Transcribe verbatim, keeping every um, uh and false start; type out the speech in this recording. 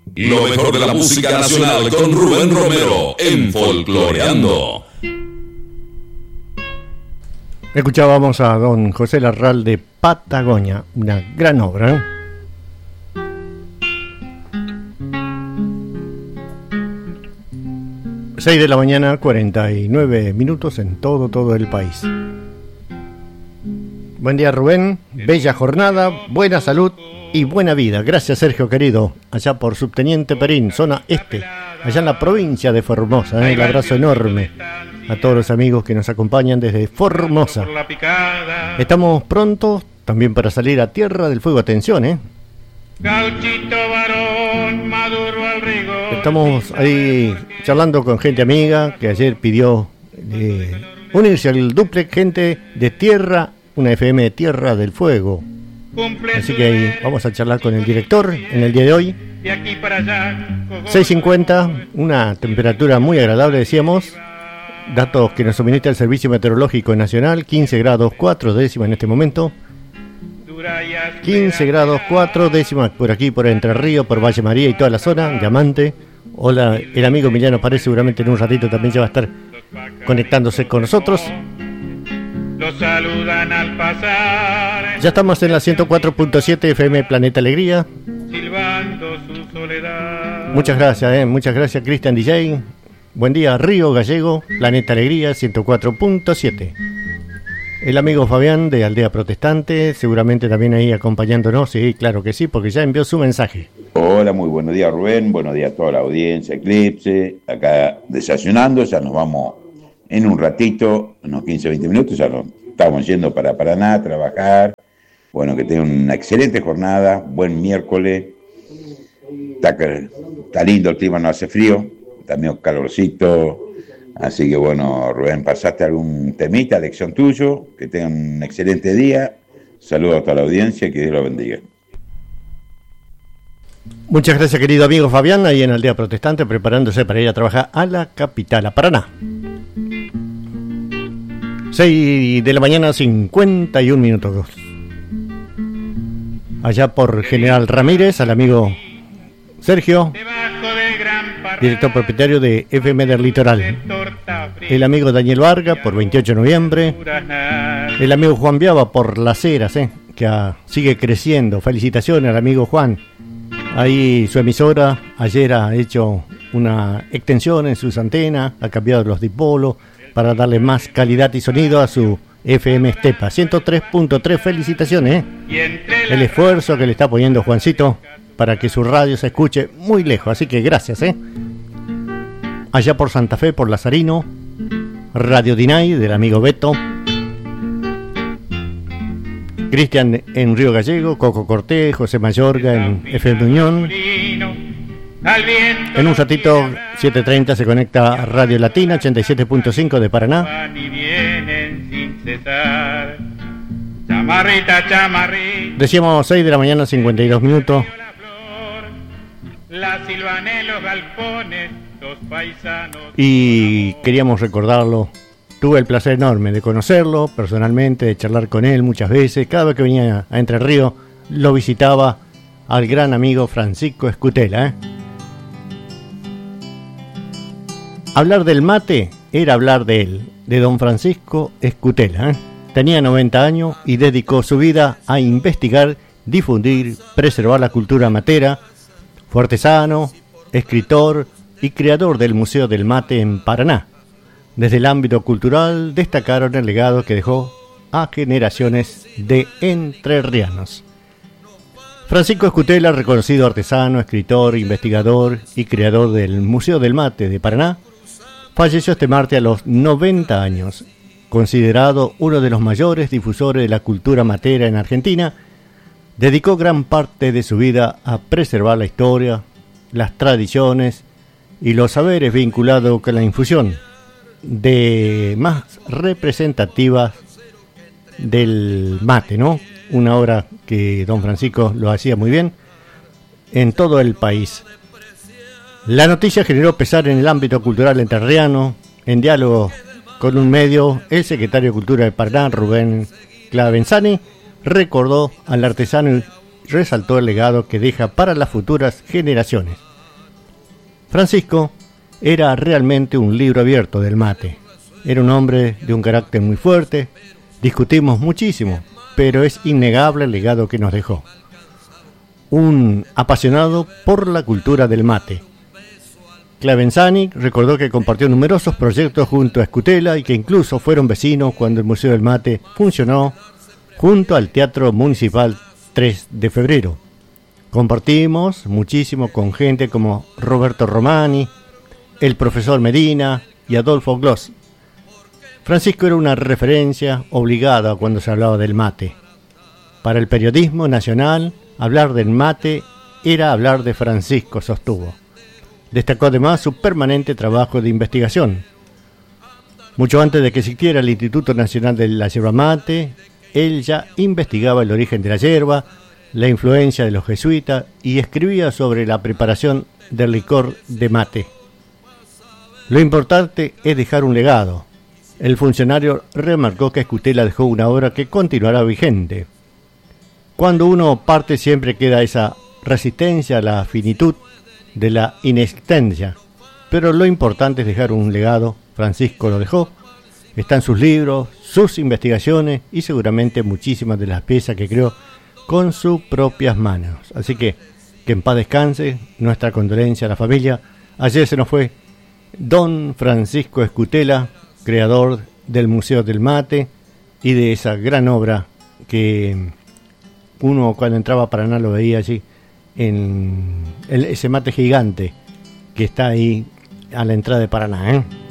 Lo mejor de la música nacional con Rubén Romero en Folcloreando. Escuchábamos a don José Larralde, Patagonia, una gran obra, ¿eh? seis de la mañana, cuarenta y nueve minutos en todo, todo el país. Buen día, Rubén. Bella jornada, buena salud y buena vida. Gracias, Sergio querido. Allá por Subteniente Perín, zona este, allá en la provincia de Formosa. ¿eh? El abrazo enorme a todos los amigos que nos acompañan desde Formosa. Estamos prontos también para salir a Tierra del Fuego. Atención, ¿eh? Gauchito varón, maduro al rigor. Estamos ahí charlando con gente amiga que ayer pidió eh, unirse al duplex, gente de Tierra, una F M de Tierra del Fuego. Así que ahí vamos a charlar con el director en el día de hoy. seis cincuenta, una temperatura muy agradable, decíamos. Datos que nos suministra el Servicio Meteorológico Nacional, quince grados cuatro décimas en este momento. quince grados cuatro décimas por aquí, por Entre Ríos, por Valle María y toda la zona, Diamante. Hola, el amigo Emiliano Paredes seguramente en un ratito también ya va a estar conectándose con nosotros. Los saludan al pasar. Ya estamos en la ciento cuatro punto siete F M Planeta Alegría. Silbando su soledad. Muchas gracias, eh, muchas gracias Cristian D J. Buen día, Río Gallego, Planeta Alegría ciento cuatro punto siete. El amigo Fabián de Aldea Protestante, seguramente también ahí acompañándonos, sí, claro que sí, porque ya envió su mensaje. Hola, muy buenos días Rubén, buenos días a toda la audiencia Eclipse, acá desayunando, ya nos vamos en un ratito, unos quince a veinte minutos, ya nos estamos yendo para Paraná a trabajar. Bueno, que tengan una excelente jornada, buen miércoles, está, está lindo el clima, no hace frío, también calorcito. Así que bueno, Rubén, pasaste algún temita, lección tuyo, que tengan un excelente día, saludos a toda la audiencia y que Dios lo bendiga. Muchas gracias querido amigo Fabián, ahí en Aldea Protestante, preparándose para ir a trabajar a la capital, a Paraná. seis de la mañana, cincuenta y un minutos. Allá por General Ramírez, al amigo Sergio, director propietario de F M del Litoral. El amigo Daniel Vargas por veintiocho de noviembre. El amigo Juan Viaba por Las Heras, eh, que ah, sigue creciendo. Felicitaciones al amigo Juan. Ahí su emisora ayer ha hecho una extensión en sus antenas, ha cambiado los dipolos para darle más calidad y sonido a su F M Estepa. ciento tres punto tres, felicitaciones. Eh. El esfuerzo que le está poniendo Juancito para que su radio se escuche muy lejos, así que gracias, ¿eh? Allá por Santa Fe, por Lazarino, Radio Dinay, del amigo Beto. Cristian en Río Gallego, Coco Cortés, José Mayorga en F M Unión. En un ratito, siete treinta, se conecta a Radio Latina, ochenta y siete punto cinco de Paraná. Decíamos seis de la mañana, cincuenta y dos minutos. La silbané los galpones, los paisanos. Y queríamos recordarlo. Tuve el placer enorme de conocerlo personalmente, de charlar con él muchas veces. Cada vez que venía a Entre Ríos lo visitaba al gran amigo Francisco Escutela. ¿eh? Hablar del mate era hablar de él, de don Francisco Escutela. ¿eh? Tenía noventa años y dedicó su vida a investigar, difundir, preservar la cultura matera. Fue artesano, escritor y creador del Museo del Mate en Paraná. Desde el ámbito cultural destacaron el legado que dejó a generaciones de entrerrianos. Francisco Escutela, reconocido artesano, escritor, investigador y creador del Museo del Mate de Paraná, falleció este martes a los noventa años. Considerado uno de los mayores difusores de la cultura matera en Argentina, dedicó gran parte de su vida a preservar la historia, las tradiciones y los saberes vinculados con la infusión de más representativas del mate, ¿no? Una obra que don Francisco lo hacía muy bien en todo el país. La noticia generó pesar en el ámbito cultural entrerriano. En diálogo con un medio, el secretario de Cultura de Paraná, Rubén Clavenzani, recordó al artesano y resaltó el legado que deja para las futuras generaciones. Francisco era realmente un libro abierto del mate. Era un hombre de un carácter muy fuerte, discutimos muchísimo, pero es innegable el legado que nos dejó. Un apasionado por la cultura del mate. Clavenzani recordó que compartió numerosos proyectos junto a Escutela y que incluso fueron vecinos cuando el Museo del Mate funcionó junto al Teatro Municipal tres de febrero. Compartimos muchísimo con gente como Roberto Romani, el profesor Medina y Adolfo Gloss. Francisco era una referencia obligada cuando se hablaba del mate. Para el periodismo nacional, hablar del mate era hablar de Francisco, sostuvo. Destacó además su permanente trabajo de investigación. Mucho antes de que existiera el Instituto Nacional de la Yerba Mate, él ya investigaba el origen de la yerba, la influencia de los jesuitas y escribía sobre la preparación del licor de mate. Lo importante es dejar un legado. El funcionario remarcó que Escutela dejó una obra que continuará vigente. Cuando uno parte siempre queda esa resistencia a la finitud de la inexistencia, pero lo importante es dejar un legado. Francisco lo dejó, están sus libros, sus investigaciones y seguramente muchísimas de las piezas que creó con sus propias manos. Así que, que en paz descanse, nuestra condolencia a la familia. Ayer se nos fue don Francisco Escutela, creador del Museo del Mate y de esa gran obra que uno cuando entraba a Paraná lo veía allí, en ese mate gigante que está ahí a la entrada de Paraná, ¿eh?